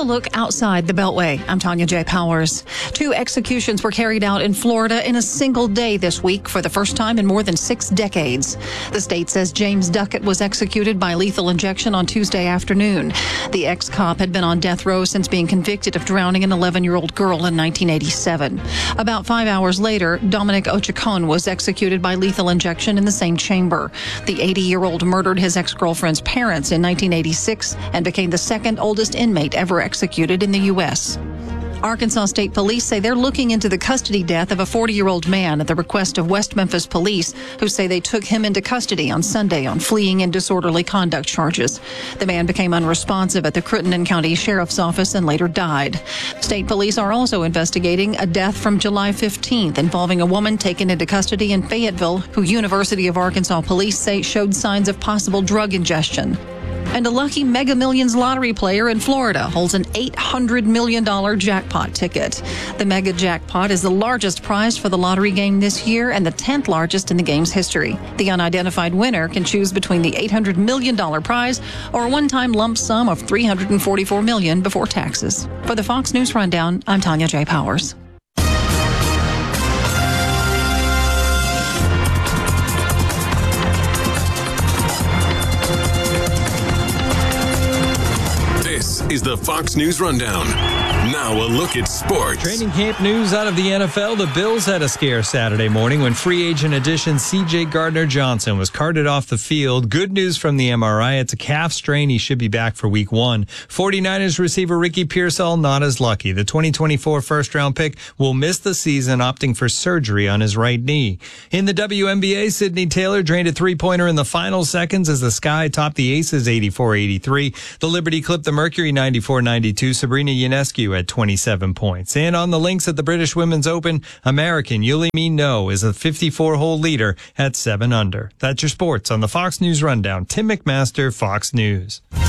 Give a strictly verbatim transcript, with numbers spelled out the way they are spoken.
look outside the Beltway. I'm Tanya J. Powers. Two executions were carried out in Florida in a single day this week for the first time in more than six decades. The state says James Duckett was executed by lethal injection on Tuesday afternoon. The ex-cop had been on death row since being convicted of drowning an eleven-year-old girl in nineteen eighty-seven. About five hours later, Dominic Ochacon was executed by lethal injection in the same chamber. The eighty-year-old murdered his ex-girlfriend's parents in nineteen eighty-six and became the second oldest inmate ever executed in the U S Arkansas State Police say they're looking into the custody death of a forty-year-old man at the request of West Memphis Police, who say they took him into custody on Sunday on fleeing and disorderly conduct charges. The man became unresponsive at the Crittenden County Sheriff's Office and later died. State Police are also investigating a death from July fifteenth involving a woman taken into custody in Fayetteville who University of Arkansas police say showed signs of possible drug ingestion. And a lucky Mega Millions lottery player in Florida holds an eight hundred million dollars jackpot ticket. The Mega Jackpot is the largest prize for the lottery game this year and the tenth largest in the game's history. The unidentified winner can choose between the eight hundred million dollars prize or a one-time lump sum of three hundred forty-four million dollars before taxes. For the Fox News Rundown, I'm Tanya J. Powers. Is the Fox News Rundown. Now a look at sports. Training camp news out of the N F L. The Bills had a scare Saturday morning when free agent addition C J Gardner-Johnson was carted off the field. Good news from the M R I. It's a calf strain. He should be back for week one. 49ers receiver Ricky Pearsall not as lucky. The twenty twenty-four first-round pick will miss the season, opting for surgery on his right knee. In the W N B A, Sidney Taylor drained a three-pointer in the final seconds as the Sky topped the Aces eighty-four eighty-three. The Liberty clipped the Mercury ninety-four ninety-two. Sabrina Ionescu had twenty-seven points. And on the links at the British Women's Open, American Yuli Mino is a fifty-four hole leader at seven under. That's your sports on the Fox News Rundown. Tim McMaster, Fox News.